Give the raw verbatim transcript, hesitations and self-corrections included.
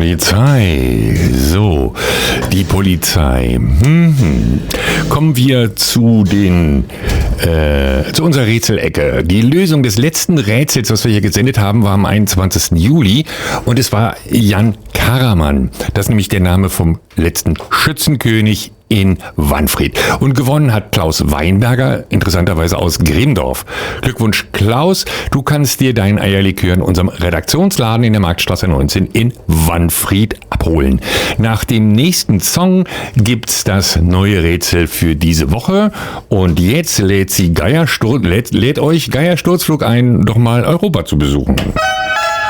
Polizei. So, die Polizei. Mhm. Kommen wir zu den äh, zu unserer Rätselecke. Die Lösung des letzten Rätsels, was wir hier gesendet haben, war am einundzwanzigsten Juli und es war Jan Karaman. Das ist nämlich der Name vom letzten Schützenkönig in Wanfried. Und gewonnen hat Klaus Weinberger, interessanterweise aus Grimdorf. Glückwunsch, Klaus. Du kannst dir dein Eierlikör in unserem Redaktionsladen in der Marktstraße neunzehn in Wanfried abholen. Nach dem nächsten Song gibt's das neue Rätsel für diese Woche. Und jetzt lädt sie Geiersturz, lädt, lädt euch Geiersturzflug ein, doch mal Europa zu besuchen.